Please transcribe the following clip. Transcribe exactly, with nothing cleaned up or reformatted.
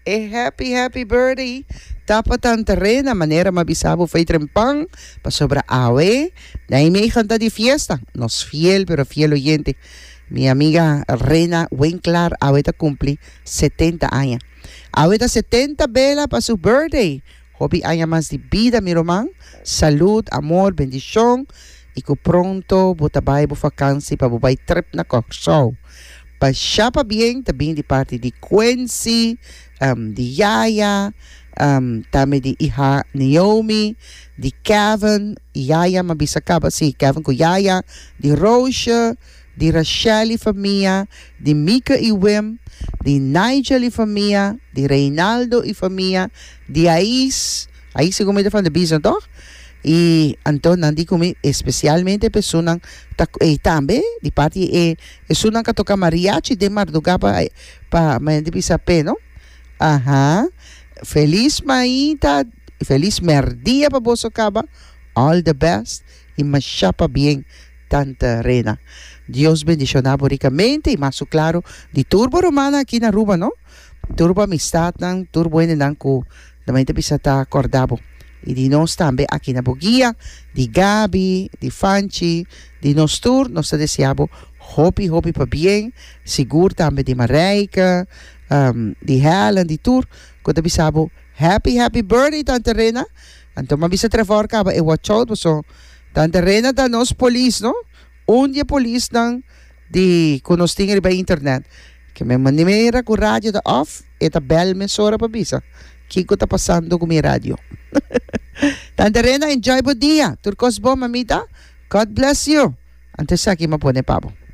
Eh, happy, happy birthday. Dapat ang terrena, manera mabisabo fue trempang, pa sobra awe. Dahil may kanta di fiesta. Nos fiel, pero fiel oyente. Mi amiga Rena Winklar, ahorita cumple setenta años. Ahorita setenta bela para su birthday. Hobby años más de vida, mi román. Salud, amor, bendición. Y que pronto butabay bu vakansi pa bubay trip na show. Pa siya pa bien, también di parte di Quincy, um, di Yaya, um, tami di Iha Naomi, di Kevin, Yaya mabisa ka ba si Kevin ko Yaya, di Rosia, di Rachel y familia, di Mika y Wim, di Nigel y familia, di Reynaldo y familia, di Ais, Ais si kumita van de Bison toch? Y Anton nandi kumi especialmente personas eh, también di parte eh, es una que toca mariachi de Marduga pa pa mandi pisape, ¿no? Ajá. Feliz maita, feliz merdia pa boso kaba. All the best y machapa bien tanta Rena. Dios bendicionaba ricamente y más claro di turbo romana aquí na Aruba, ¿no? Turbo amistad nang turbo en nang ko naman pisata acordabo. Y di nos también aquí na Bugia, di Gabi, di Fanchi, di nos tour, nos deseamos hopi hopi pa bien, seguro también di Mareika, um, di Helen, di tour, kuda bisabo happy happy birthday tante Rena. Anto mabisa trefar ka ba e watch out so tante Rena da nos police, no? Unye police nang di kunostingir ba internet. Que me manimera ku radio da off eta bel mesora pa bisa. Kiko ta pasando com mi radio. Tante Rena, enjoy bo dia. Turcos bo, mamita. God bless you. Antes sa akin mapone pabo.